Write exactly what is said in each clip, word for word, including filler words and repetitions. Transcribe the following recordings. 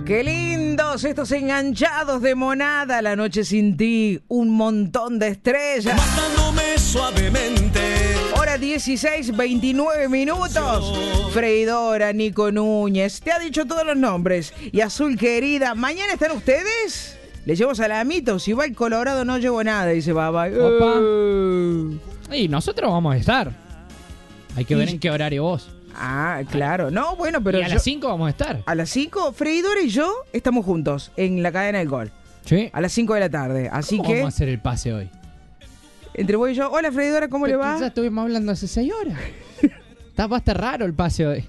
Qué lindos estos enganchados de Monada, La noche sin ti, un montón de estrellas. Matándome suavemente. Hora dieciséis, veintinueve minutos. Freidora, Nico Núñez, te ha dicho todos los nombres. Y Azul querida, ¿mañana están ustedes? Le llevo salamitos, si va el Colorado no llevo nada, dice Baba. Opa. Uh. Y nosotros vamos a estar. Hay que Y- ver en qué horario vos. Ah, claro. No, bueno, pero y a yo- las cinco vamos a estar. a las cinco, Freidora y yo estamos juntos en la cadena del gol. Sí. A las cinco de la tarde. Así ¿Cómo que, vamos a hacer el pase hoy? entre vos y yo, hola Freidora, ¿cómo le va? Ya estuvimos hablando hace seis horas. Está, va a estar raro el pase hoy.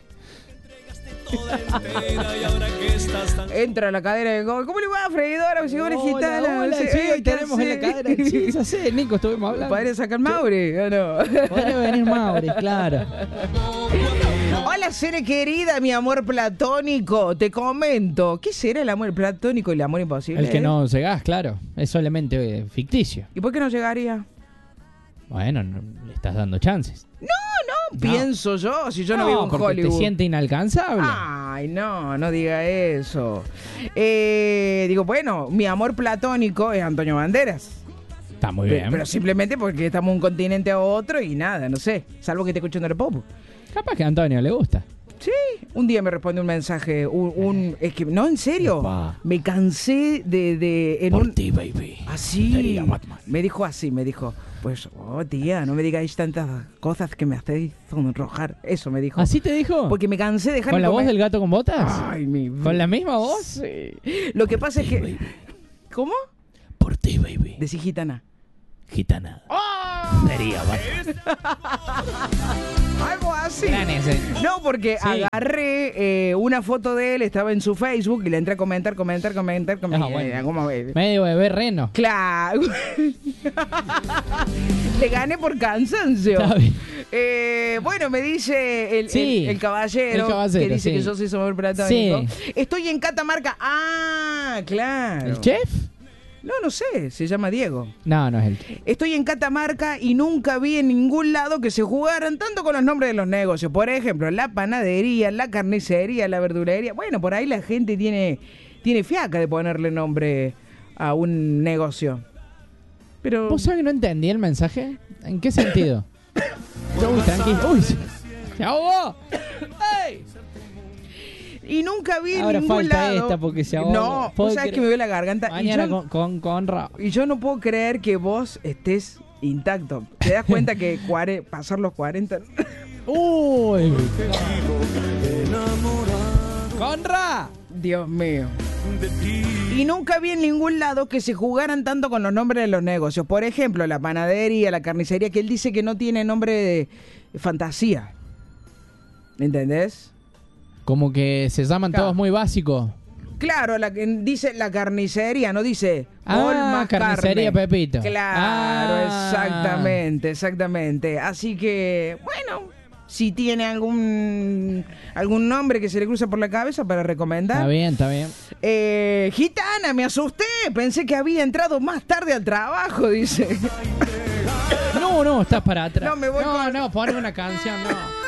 Toda entera y ahora que estás tan... Entra a la cadena del gol. ¿Cómo le va, Freidora? Señora gitana. hola, Sí, sí, eh, hoy ¿qué tenemos en la hace? cadera el sí, ya sé, Nico, estuvimos hablando. ¿Podría sacar Mauri o no? Podría venir Mauri, claro. Hola, Cere querida, mi amor platónico. Te comento. ¿Qué será el amor platónico y el amor imposible? El que eh? no llegás, claro. Es solamente eh, ficticio. ¿Y por qué no llegaría? Bueno, no, le estás dando chances. No, pienso yo, si yo no, vivo en porque Hollywood. te siente inalcanzable. Ay, no, no diga eso. Eh, digo, bueno, mi amor platónico es Antonio Banderas. Está muy Pe- bien. Pero simplemente porque estamos de un continente a otro y nada, no sé. Salvo que esté escuchando el pop. Capaz que a Antonio le gusta. Sí, un día me responde un mensaje, un, un- es que, no, en serio, Epa. me cansé de, de en Por un, ti, baby. así, Sería Batman. me dijo así, me dijo, pues, oh tía, no me digáis tantas cosas que me hacéis sonrojar, eso me dijo. ¿Así te dijo? Porque me cansé de dejar ¿Con de la voz comer. del gato con botas? Ay, mi ¿Con la misma voz? Sí. Lo que pasa es que, ¿cómo? Por ti, baby. Decís gitana. Gitana. ¡Oh! Sería Batman. Algo así. Gran ese. No, porque Sí. agarré eh, una foto de él, estaba en su Facebook y le entré a comentar, comentar, comentar, comentar. Ah, bueno. ¿Cómo ves? Medio bebé reno. Claro. Le gané por cansancio. Está bien. Eh, bueno, me dice el, Sí, el- el caballero, el caballero, que dice sí. que yo soy su amor platónico. Estoy en Catamarca. Ah, claro. ¿El chef? No, no sé, se llama Diego. No, no es el chef. Estoy en Catamarca y nunca vi en ningún lado que se jugaran tanto con los nombres de los negocios. Por ejemplo, la panadería, la carnicería, la verdulería. Bueno, por ahí la gente tiene, tiene fiaca de ponerle nombre a un negocio. Pero... ¿Vos sabés que no entendí el mensaje? ¿En qué sentido? Uy, tranquilo. Uy, se se ahogó. ¡Ey! Y nunca vi en Ahora ningún falta lado... esta porque se ahoga. No, vos ¿Puedo sabés creer? que me duele la garganta. Y Mañana yo, con, con, con Ra- y yo no puedo creer que vos estés intacto. ¿Te das cuenta que cuare- pasar los cuarenta... Uy. Conra. Dios mío. Y nunca vi en ningún lado que se jugaran tanto con los nombres de los negocios. Por ejemplo, la panadería, la carnicería, que él dice que no tiene nombre de fantasía. ¿Entendés? Como que se llaman Claro. todos muy básicos. Claro, la, que dice la carnicería, no dice Ah, Olma carnicería Carne. Pepito. Claro, Ah. exactamente, exactamente. Así que, bueno, si tiene algún algún nombre que se le cruza por la cabeza para recomendar. Está bien, está bien. Eh, gitana, me asusté. Pensé que había entrado más tarde al trabajo, dice. No, no, estás para atrás. No, me voy No, con- no, ponme una canción, no.